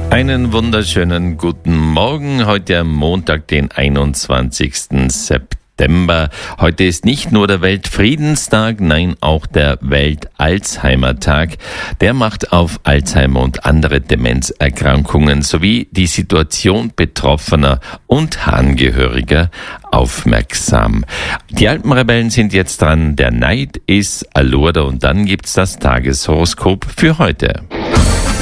Einen wunderschönen guten Morgen, heute am Montag, den 21. September. Heute ist nicht nur der Weltfriedenstag, nein, auch der Welt-Alzheimer-Tag. Der macht auf Alzheimer und andere Demenzerkrankungen sowie die Situation Betroffener und Angehöriger aufmerksam. Die Alpenrebellen sind jetzt dran, der Neid ist Allurda und dann gibt's das Tageshoroskop für heute.